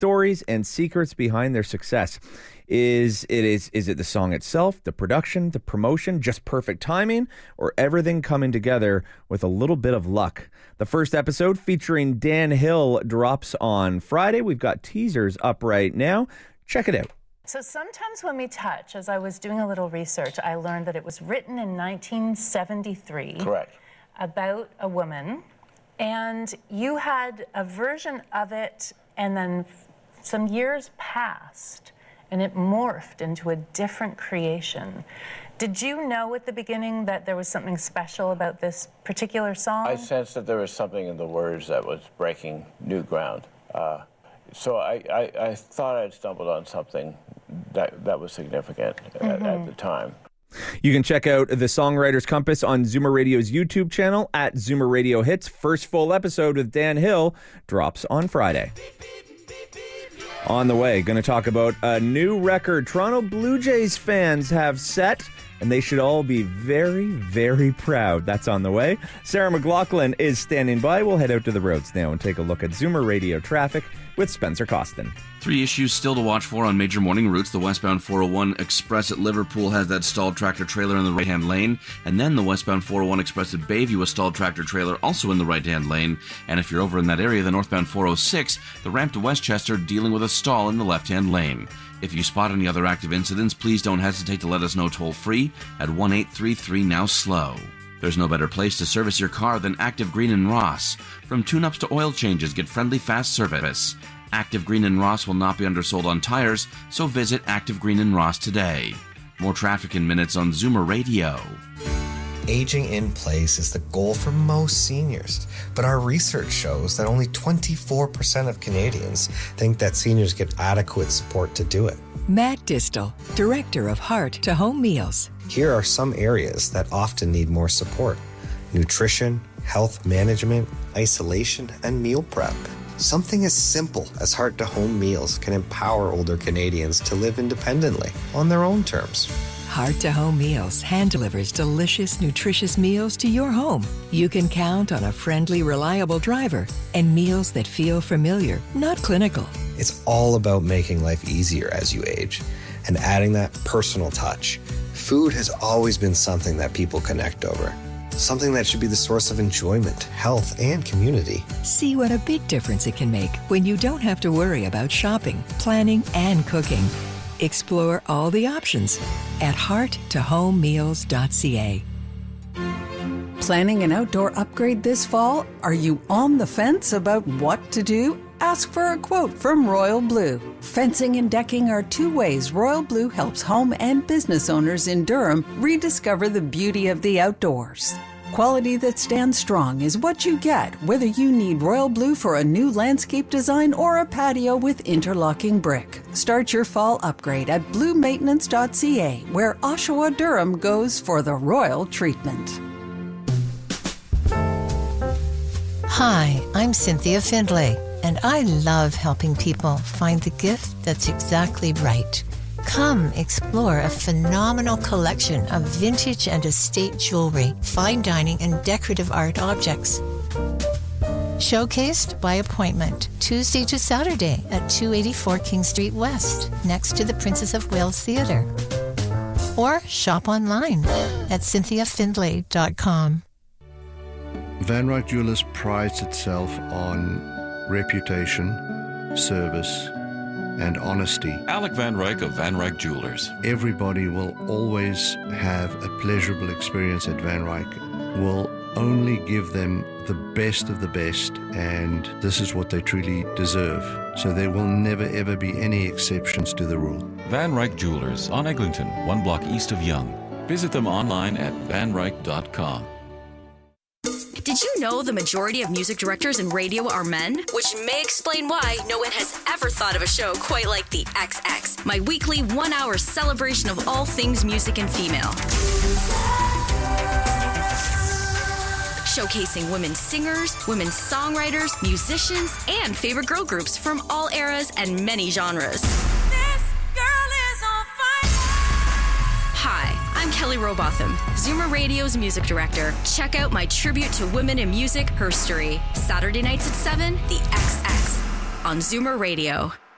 stories and secrets behind their success. Is it the song itself, the production, the promotion, just perfect timing, or everything coming together with a little bit of luck? The first episode featuring Dan Hill drops on Friday. We've got teasers up right now. Check it out. So sometimes when we touch, as I was doing a little research, I learned that it was written in 1973. Correct. About a woman, and you had a version of it, and then some years passed, and it morphed into a different creation. Did you know at the beginning that there was something special about this particular song? I sensed that there was something in the words that was breaking new ground. So I thought I'd stumbled on something that was significant at the time. You can check out the Songwriter's Compass on Zoomer Radio's YouTube channel at Zoomer Radio Hits. First full episode with Dan Hill drops on Friday. On the way, going to talk about a new record Toronto Blue Jays fans have set, and they should all be very, very proud. That's on the way. Sarah McLaughlin is standing by. We'll head out to the roads now and take a look at Zoomer Radio traffic with Spencer Costin. 3 issues still to watch for on major morning routes. The westbound 401 Express at Liverpool has that stalled tractor-trailer in the right-hand lane. And then the westbound 401 Express at Bayview, a stalled tractor-trailer also in the right-hand lane. And if you're over in that area, the northbound 406, the ramp to Westchester dealing with a stall in the left-hand lane. If you spot any other active incidents, please don't hesitate to let us know toll-free at 1-833-NOW-SLOW. There's no better place to service your car than Active Green and Ross. From tune-ups to oil changes, get friendly, fast service. Active Green and Ross will not be undersold on tires, so visit Active Green and Ross today. More traffic in minutes on Zoomer Radio. Aging in place is the goal for most seniors, but our research shows that only 24% of Canadians think that seniors get adequate support to do it. Matt Distel, Director of Heart to Home Meals. Here are some areas that often need more support: nutrition, health management, isolation, and meal prep. Something as simple as Heart to Home Meals can empower older Canadians to live independently on their own terms. Heart to Home Meals hand delivers delicious, nutritious meals to your home. You can count on a friendly, reliable driver and meals that feel familiar, not clinical. It's all about making life easier as you age and adding that personal touch. Food has always been something that people connect over. Something that should be the source of enjoyment, health, and community. See what a big difference it can make when you don't have to worry about shopping, planning, and cooking. Explore all the options at hearttohomemeals.ca. Planning an outdoor upgrade this fall? Are you on the fence about what to do? Ask for a quote from Royal Blue. Fencing and decking are two ways Royal Blue helps home and business owners in Durham rediscover the beauty of the outdoors. Quality that stands strong is what you get, whether you need Royal Blue for a new landscape design or a patio with interlocking brick. Start your fall upgrade at bluemaintenance.ca, where Oshawa Durham goes for the royal treatment. Hi, I'm Cynthia Findlay, and I love helping people find the gift that's exactly right. Come explore a phenomenal collection of vintage and estate jewelry, fine dining, and decorative art objects. Showcased by appointment, Tuesday to Saturday at 284 King Street West, next to the Princess of Wales Theatre. Or shop online at cynthiafindlay.com. Van Ryck Jewelers prides itself on reputation, service, and honesty. Alec Van Ryck of Van Ryck Jewelers. Everybody will always have a pleasurable experience at Van Ryck. We'll only give them the best of the best, and this is what they truly deserve. So there will never ever be any exceptions to the rule. Van Ryck Jewelers on Eglinton, 1 block east of Yonge. Visit them online at vanryck.com. Did you know the majority of music directors in radio are men? Which may explain why no one has ever thought of a show quite like The XX, my weekly 1-hour celebration of all things music and female. Showcasing women singers, women songwriters, musicians, and favorite girl groups from all eras and many genres. Hi, I'm Kelly Robotham, Zoomer Radio's music director. Check out my tribute to women in music, Herstory. Saturday nights at 7, The XX on Zoomer Radio.